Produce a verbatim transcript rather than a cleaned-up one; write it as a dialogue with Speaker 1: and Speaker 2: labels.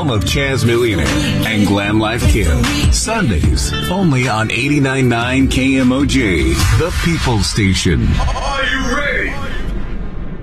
Speaker 1: home of Chaz Molina and Glam Life Kim. Sundays, only on eighty-nine point nine K M O J, the People Station.
Speaker 2: Are you ready?